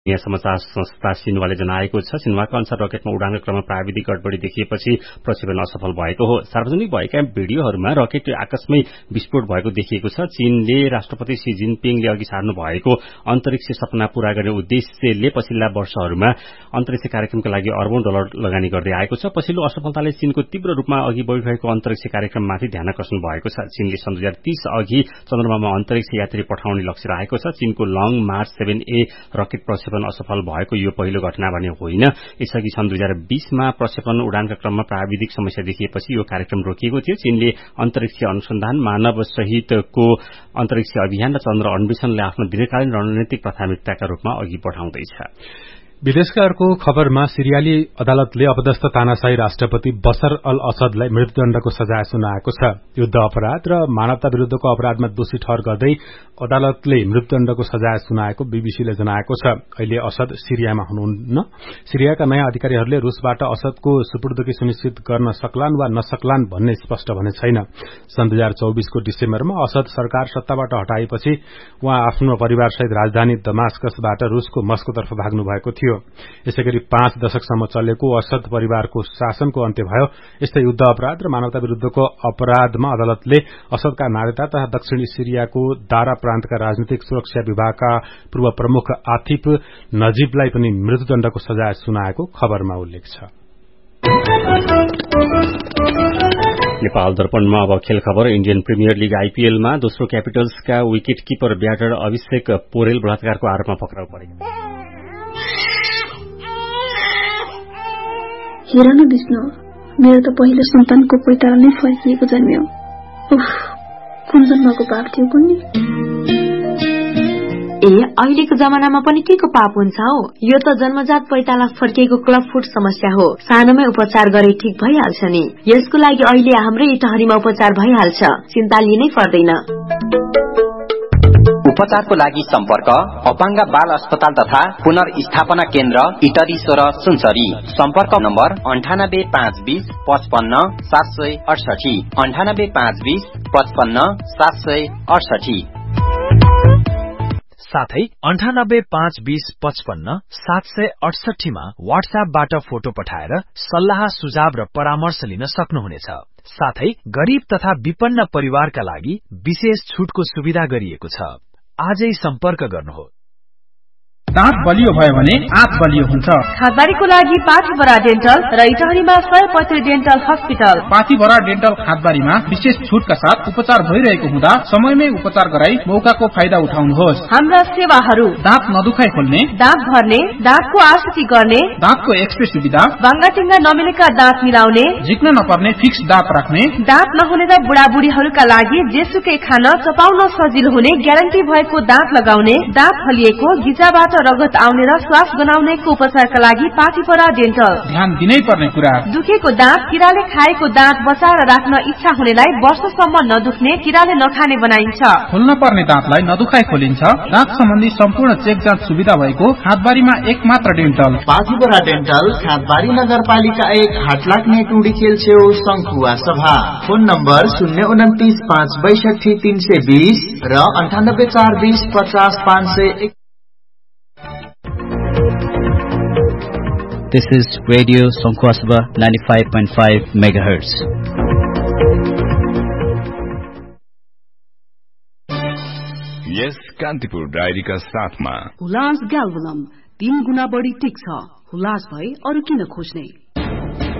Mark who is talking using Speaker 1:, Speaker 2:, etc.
Speaker 1: यहाँ समाचार संस्था सिन्हुवाले जनाएको छ। सिन्हुवाका अनुसार रकेटमा उडानको क्रममा प्राविधिक गडबडी देखिएपछि प्रक्षेपण असफल भएको हो। सार्वजनिक भएका भिडियोहरूमा रकेट आकाशमै विस्फोट भएको देखिएको छ। चीनले राष्ट्रपति शी जिनपिङले अघि सार्नु भएको अन्तरिक्ष सपना पूरा गर्ने उद्देश्यले पछिल्ला वर्षहरूमा अन्तरिक्ष कार्यक्रमका लागि अरबौं डलर लगानी गर्दै आएको छ। पछिल्लो असफलताले चीनको तीव्र रूपमा अघि बढ़िरहेको अन्तरिक्ष कार्यक्रममाथि ध्यान आकर्षण भएको छ। चीनले सन् 2030 अघि चन्द्रमामा अन्तरिक्ष यात्री पठाउने लक्ष्य राखेको छ। चीनको लङ मार्च 7A रकेट प्रक्षेपण असफल भएको यो पहिलो घटना भने होइन। यसअघि सन् 2020 मा प्रक्षेपण उडानका क्रममा प्राविधिक समस्या देखिएपछि यो कार्यक्रम रोकिएको थियो। चीनले अन्तरिक्ष अनुसन्धान, मानव सहितको अन्तरिक्ष अभियान र चन्द्र अन्वेषणलाई आफ्नो दीर्घकालीन रणनीतिक प्राथमिकताका रूपमा अघि बढ़ाउँदैछ।
Speaker 2: विदेशका अर्को खबरमा सिरियाली अदालतले अपदस्थ तानाशाही राष्ट्रपति बशर अल असदलाई मृत्युदण्डको सजाय सुनाएको छ। युद्ध अपराध र मानवता विरूद्धको अपराधमा दोषी ठहर गर्दै अदालतले मृत्युदण्डको सजाय सुनाएको बीबीसीले जनाएको छ। अहिले असद सिरियामा हुनुहुन्न। सिरियाका नयाँ अधिकारीहरूले रूसबाट असदको सुपुर्दगी सुनिश्चित गर्न सक्लान् वा नसक्लान् भन्ने स्पष्ट भने छैन। सन् 2024 को डिसेम्बरमा असद सरकार सत्ताबाट हटाएपछि उहाँ आफ्नो परिवारसहित राजधानी दमास्कसबाट रूसको मस्कोतर्फ भाग्नु भएको थियो। यसैगरी 5 दशकसम्म चलेको असद परिवारको शासनको अन्त्य भयो। यस्तै युद्ध अपराध र मानवता विरूद्धको अपराधमा अदालतले असदका नारेता तथा दक्षिणी सिरियाको दारा प्रान्तका राजनीतिक सुरक्षा विभागका पूर्व प्रमुख आतिफ नजीबलाई पनि मृत्युदण्डको सजाय सुनाएको खबरमा उल्लेख छ।
Speaker 1: नेपाल दर्पणमा अब खेल खबर। इन्डियन प्रिमियर लीग आईपीएलमा दोस्रो क्यापिटल्सका विकेट किपर ब्याटर अभिषेक पोरेल बलात्कारको आरोपमा पक्राउ परेका।
Speaker 3: हेर न विष्णु, मेरो त पहिलो सन्तानको पैताला नै फर्किएको जन्मियो। कुन जन्मको पाप थियो कुन्नी?
Speaker 4: अहिलेको जमानामा पनि के को पाप हुन्छ हो? यो त जन्मजात पैताला फर्किएको क्लब फुट समस्या हो। सानोमै उपचार गरे ठीक भइहाल्छ नि। यसको लागि अहिले हाम्रै इटहरीमा उपचार भइहाल्छ, चिन्ता लिनै पर्दैन।
Speaker 5: उपचारको लागि सम्पर्क अपाङ्ग बाल अस्पताल तथा पुनर्स्थापना केन्द्र इटरी 16 सुनसरी। सम्पर्क नम्बर 9852 55 768 9852 55 768।
Speaker 6: साथै 9852 55 768 मा व्हाट्सएपबाट फोटो पठाएर सल्लाह सुझाव र परामर्श लिन सक्नुहुनेछ। साथै गरीब तथा विपन्न परिवारका लागि विशेष छुटको सुविधा गरिएको छ। आजै सम्पर्क गर्नुहोस्।
Speaker 7: दाँत बलियो भयो भने आँत बलियो हुन्छ।
Speaker 8: खादबारीको लागि पाथीभरा डेन्टल र इटहरीमा 100% डेन्टल हस्पिटल।
Speaker 7: पाथीभरा डेन्टल खादबारीमा विशेष छुटका साथ उपचार भइरहेको हुँदा समयमै उपचार गराई मौकाको फाइदा उठाउनुहोस्।
Speaker 8: हाम्रा सेवाहरू
Speaker 7: दाँत नदुखाइ खोल्ने,
Speaker 8: दाँत भर्ने, दाँतको आकृति गर्ने,
Speaker 7: दाँतको एक्सरे सुविधा,
Speaker 8: बाङ्गाटिङ्गा नमिलेका दाँत मिलाउने,
Speaker 7: झिक्न नपर्ने फिक्स दाँत राख्ने,
Speaker 8: दाँत नहुने र बुढाबुढीहरूका लागि जेसुकै खान चपाउन सजिलो हुने ग्यारेन्टी भएको दाँत लगाउने, दाँत फलिएको गिजाबाट रगत आउने र श्वास गनाउनेको उपचारका लागि पाथीभरा डेन्टल।
Speaker 7: ध्यान दिनै पर्ने कुरा,
Speaker 8: दुखेको दाँत, किराले खाएको दाँत बचाएर राख्न इच्छा हुनेलाई वर्षसम्म नदुख्ने, किराले नखाने बनाइन्छ।
Speaker 7: खोल्न पर्ने दाँतलाई नदुखाइ खोलिन्छ। दाँत सम्बन्धी सम्पूर्ण चेक जाँच सुविधा भएको खादबारीमा एकमात्र डेन्टल
Speaker 9: पाथीभरा डेन्टल, खादबारी नगरपालिका 1, हाटलाग्ने टुडी खेल छेउ, शंखुवा सभा। फोन नम्बर 029 562 320 र 98 420 50 501।
Speaker 10: This is Radio Sankhwasaba 95.5 MHz.
Speaker 11: यस कान्तिपुर डायरीका साथमा
Speaker 12: हुलास ग्याल्भनम 3 गुणा बढी टिक्छ। हुलास भए अरु किन खोज्ने?